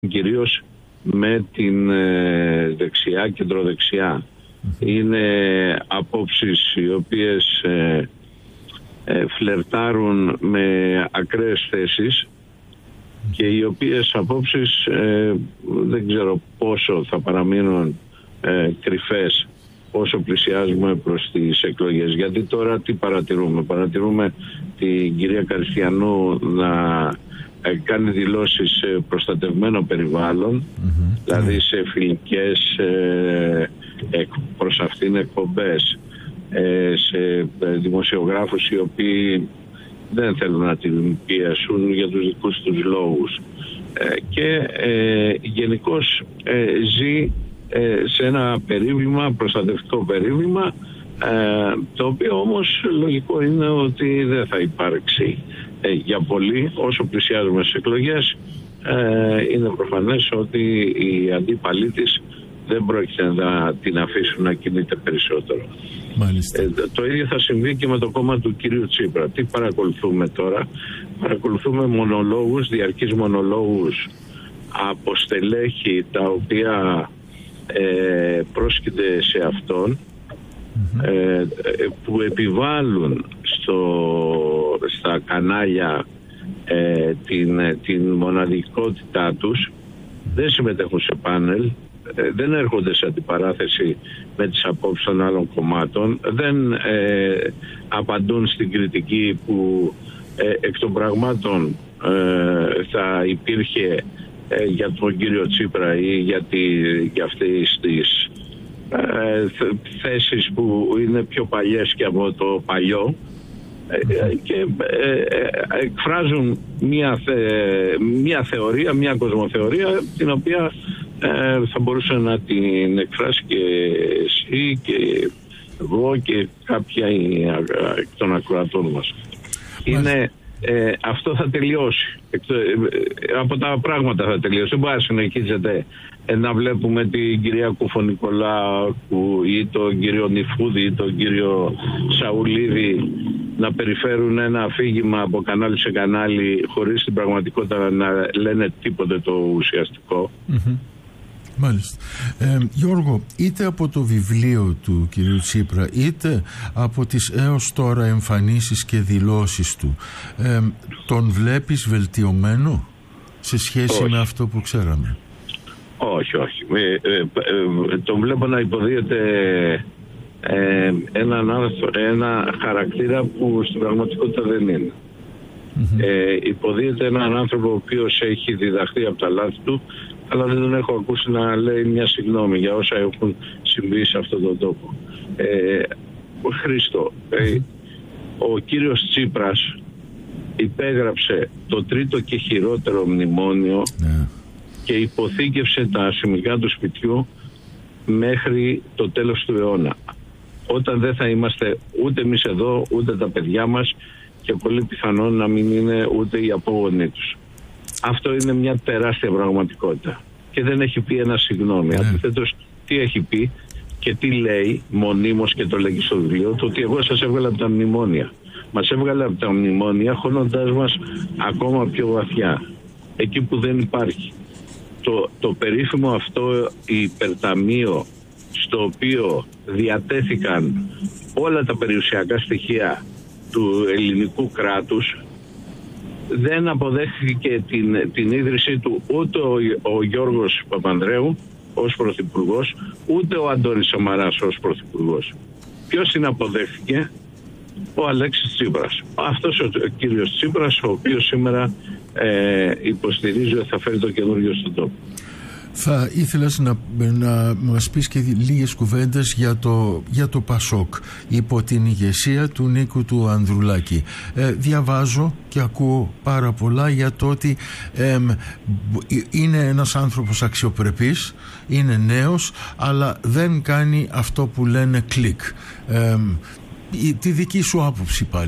κυρίως με την δεξιά, κεντροδεξιά. Είναι απόψεις οι οποίες φλερτάρουν με ακραίες θέσεις και οι οποίες απόψεις δεν ξέρω πόσο θα παραμείνουν κρυφές όσο πλησιάζουμε προς τις εκλογές. Γιατί τώρα τι παρατηρούμε? Παρατηρούμε την κυρία Καριστιανού να κάνει δηλώσεις σε προστατευμένο περιβάλλον, δηλαδή σε φιλικές προς αυτήν εκπομπές, σε δημοσιογράφους οι οποίοι δεν θέλουν να την πιέσουν για τους δικούς τους λόγους, και γενικώς ζει σε ένα περίβλημα, προστατευτικό περίβλημα, το οποίο όμως λογικό είναι ότι δεν θα υπάρξει για πολύ. Όσο πλησιάζουμε στις εκλογές, είναι προφανές ότι οι αντίπαλοι της δεν πρόκειται να την αφήσουν να κινείται περισσότερο. Το ίδιο θα συμβεί και με το κόμμα του κυρίου Τσίπρα. Τι παρακολουθούμε τώρα? Παρακολουθούμε μονολόγους, διαρκείς μονολόγους από στελέχη τα οποία πρόσκειται σε αυτόν, που επιβάλλουν στα κανάλια την μοναδικότητά τους, δεν συμμετέχουν σε πάνελ, δεν έρχονται σε αντιπαράθεση με τις απόψεις των άλλων κομμάτων, δεν απαντούν στην κριτική που εκ των πραγμάτων θα υπήρχε για τον κύριο Τσίπρα ή για αυτές τις θέσεις που είναι πιο παλιές και από το παλιό, και εκφράζουν μια θεωρία, μια κοσμοθεωρία, την οποία θα μπορούσε να την εκφράσει και εσύ και εγώ και κάποια εκ των ακροατών μας. Είναι αυτό θα τελειώσει. Από τα πράγματα θα τελειώσει. Δεν μπορεί να συνεχίζεται να βλέπουμε την κυρία Κουφονικολάκου ή τον κύριο Νιφούδη ή τον κύριο Σαουλίδη να περιφέρουν ένα αφήγημα από κανάλι σε κανάλι χωρίς την πραγματικότητα να λένε τίποτε το ουσιαστικό. Μάλιστα. Γιώργο, είτε από το βιβλίο του κυρίου Τσίπρα είτε από τις έως τώρα εμφανίσεις και δηλώσεις του, τον βλέπεις βελτιωμένο σε σχέση με αυτό που ξέραμε? Όχι. Τον βλέπω να υποδίεται ένα χαρακτήρα που στην πραγματικότητα δεν είναι. Υποδίεται έναν άνθρωπο ο οποίος έχει διδαχθεί από τα λάθη του, αλλά δεν τον έχω ακούσει να λέει μια συγγνώμη για όσα έχουν συμβεί σε αυτόν τον τόπο. Χρήστο, ο κύριος Τσίπρας υπέγραψε το τρίτο και χειρότερο μνημόνιο και υποθήκευσε τα ασημικά του σπιτιού μέχρι το τέλος του αιώνα. Όταν δεν θα είμαστε ούτε εμείς εδώ, ούτε τα παιδιά μας, και πολύ πιθανόν να μην είναι ούτε οι απόγονοί τους. Αυτό είναι μια τεράστια πραγματικότητα και δεν έχει πει ένα συγγνώμη. Αντιθέτως, τι έχει πει και τι λέει μονίμως και το λέγει στο βιβλίο του? Ότι εγώ σας έβγαλα από τα μνημόνια. Μας έβγαλε από τα μνημόνια χώνοντάς μας ακόμα πιο βαθιά, εκεί που δεν υπάρχει το περίφημο αυτό υπερταμείο, στο οποίο διατέθηκαν όλα τα περιουσιακά στοιχεία του ελληνικού κράτους. Δεν αποδέχθηκε την ίδρυσή του ούτε ο Γιώργος Παπανδρέου ως πρωθυπουργός, ούτε ο Αντώνης Σαμαράς ως πρωθυπουργός. Ποιος την αποδέχθηκε? Ο Αλέξης Τσίπρας. Αυτός ο κύριος Τσίπρας, ο οποίος σήμερα υποστηρίζει ότι θα φέρει το καινούργιο στον τόπο. Θα ήθελες να μας πεις και λίγες κουβέντες για το Πασόκ υπό την ηγεσία του Νίκου του Ανδρουλάκη. Διαβάζω και ακούω πάρα πολλά για το ότι είναι ένας άνθρωπος αξιοπρεπής, είναι νέος, αλλά δεν κάνει αυτό που λένε κλικ. Τη δική σου άποψη πάλι.